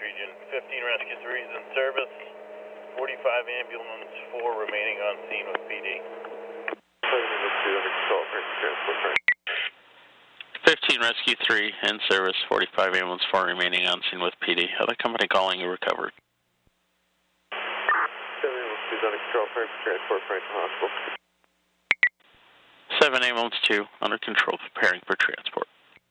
region. 15 Rescue 3 is in service. 45 ambulance 4 remaining on scene with PD. 15 Rescue 3 in service, 45 ambulance 4 remaining on scene with PD. Other company calling you recovered. 7 ambulance 2 is under control, transport Franklin Hospital. 7 ambulance 2 under control, preparing for transport.